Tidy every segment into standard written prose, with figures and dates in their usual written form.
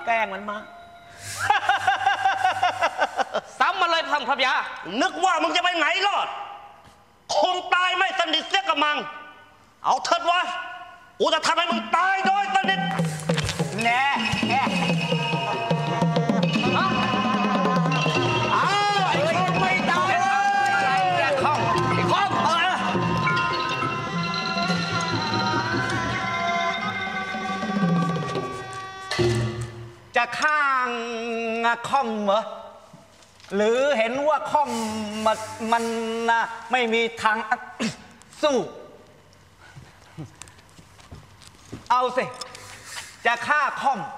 แกล้งมันมาซ้ำมาเลยพังพระยานึกว่ามึงจะไปไหนรอดคงตายไม่สนิทเสียกับมังเอาเถิดวะกูจะทำให้มึงตายโดยสนิทแน่ไอ้ข้องไม่ตายเลยไอ้ข้องจะข้างข้อมเหรอหรือเห็นว่าข้อมมันไม่มีทางสู้เอาสิจะฆ่าข้อม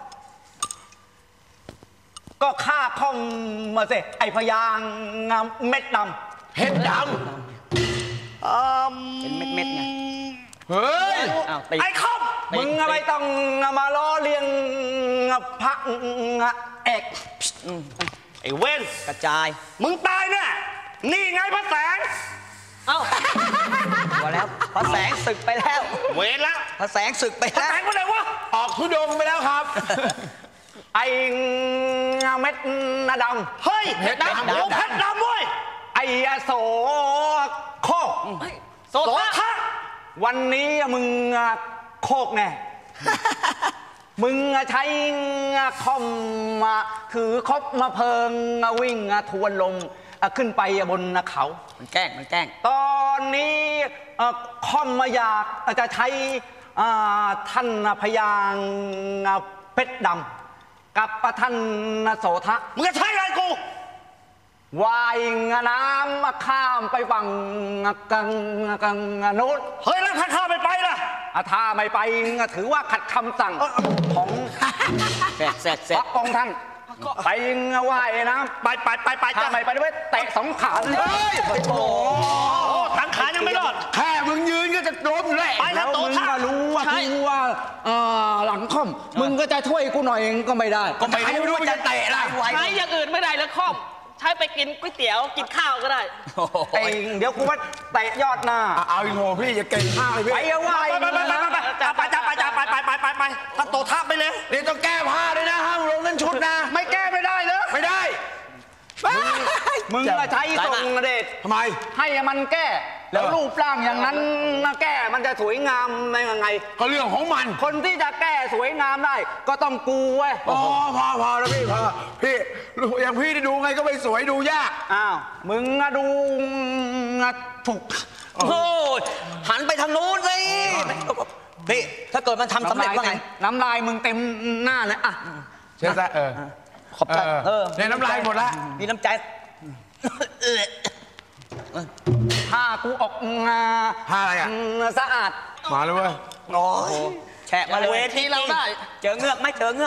ก็ฆ่าข้อมมาสิไอพยางเม็ดดำเห็ดดำเป็นเม็ดไงเฮ้ยไอ้ข้อมมึงไม่ต้องมาล้อเลียงพระเอกไอ้เว้นกระจายมึงตายเนี่ยนี่ไงพระแสงเอ้าพอแล้วพระแสงศึกไปแล้วเว้นละพระแสงศึกไปแล้วพระแสงไปไหนวะออกทุดงไปแล้วครับไอ้เม็ดดำเฮ้ยเม็ดดำโอ้เพชรดำเว้ยไอ้โสโคกโสทะวันนี้มึงโคกแน่มึงใช้คอมมาถือคบมาเพิงวิ่งทวนลมขึ้นไปบนเขามันแกล้งตอนนี้คอมมาอยากจะใช้ท่านพยางเพชรดำกับท่านโสทะมึงจะใช้อะไรกูว่ายน้ำข้ามไปฝั่งกังนู้นเฮ้ยแล้วถ้าข้าไม่ไปล่ะถ้าไม่ไปถือว่าขัดคำสั่งของพระองค์ท่านไปว่ายน้ำไปถ้าไม่ไปด้วยเตะสองขาเลยโอ้ทั้งขายังไม่รอดแค่มึงยืนก็จะล้มเลยแล้วมึงก็รู้ว่าหลังค่อมมึงก็จะช่วยกูหน่อยเองก็ไม่ได้ก็ไม่รู้มันจะเตะละใช้อย่างอื่นไม่ได้แล้วค่อมใช้ไปกินก๋วยเตี๋ยวกินข้าวก็ได้เดี๋ยวกูว่าเตะยอดหน้าเอาอีโหพี่อย่าเก่งข้าวเลยพี่ไปเอาไว้ไปถ้าโตท่าไปเลยนี่ต้องแก้ผ้าด้วยนะห้ามลงนั่นชุดนะไม่แก้ไม่ได้เลยไม่ได้มึงใช้ทรงเดชทำไมให้มันแก้แล้วรูปร่างอย่างนั้นแก้มันจะสวยงามได้ยังไงก็เรื่องของมันคนที่จะแก้สวยงามได้ก็ต้องกูเว้ยพอแล้วพี่อย่างพี่ที่ดูไงก็ไม่สวยดูยากอ้าวมึงดูถูกโอ้ยหันไปทางนู้นสิพี่ถ้าเกิดมันทำสำเร็จว่าไงน้ำลายมึงเต็มหน้าเลยอ่ะเชื่อซะขอบใจเนี่ยน้ำลายหมดละมีน้ำใจผ้ากูออกผ้าอะไรอ่ะสะอาดมาเลยเว้ยโอ้แฉะมาเลยเวทีเราได้เจอเงือกไหม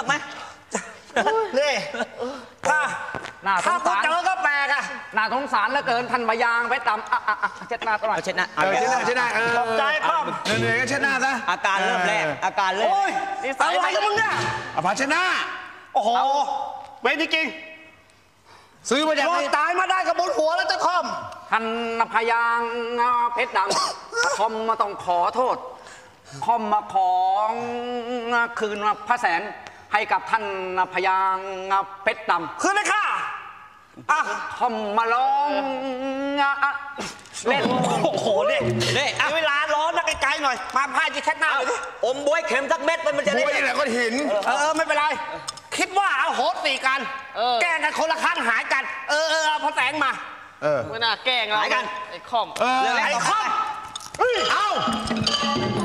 นี่น่าสงสารเจอก็แปลกอ่ะน่าสงสารเหลือเกินท่านพยางไปตำเช็ดหน้าตลอดเช็ดหน้าขอบใจป้อมเหนื่อยก็เช็ดหน้าซะอาการเริ่มแรกโอ้ยอะไรกันมึงเนี่ยผ้าเช็ดหน้าโอ้โหเวทีจริงซื้อมาจากไหนตายมาได้กับบนหัวแล้วเจ้าคอมท่านพยางเพชรดำคอมมาต้องขอโทษคอมมาขอคืนพระแสงให้กับท่านพยางเพชรดำคืนเลยค่ะคอมมาร้องเล่นโอ้โหเนี่ยเวลาร้อนนะไกลๆหน่อยมาผ้าจีแค่หน้าเลยอมบวยเข็มสักเม็ดมันจะได้บวยอะไรก็หินไม่เป็นไรคิดว่าเอาโหดตีกันแกล้งกันคนละข้างหายกันพระแสงมาไม่น่าแกล้งเราหายกันไอ้ค่อมไอ้ค่อมเอ้า